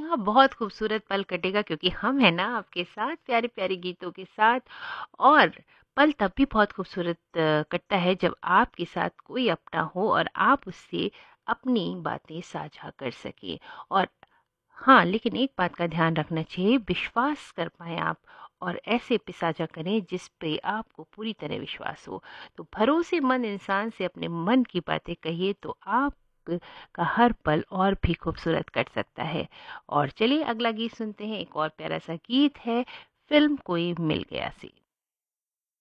हाँ, बहुत खूबसूरत पल कटेगा क्योंकि हम हैं ना आपके साथ प्यारे-प्यारे गीतों के साथ। और पल तब भी बहुत खूबसूरत कटता है जब आपके साथ कोई अपना हो और आप उससे अपनी बातें साझा कर सकें। और हाँ, लेकिन एक बात का ध्यान रखना चाहिए, विश्वास कर पाएँ आप और ऐसे पे साझा करें जिस पे आपको पूरी तरह विश्वास हो। तो भरोसेमंद इंसान से अपने मन की बातें कहिए तो आप का हर पल और भी खूबसूरत कट सकता है। और चलिए अगला गीत सुनते हैं, एक और प्यारा-सा गीत है, फ़िल्म कोई मिल गया से।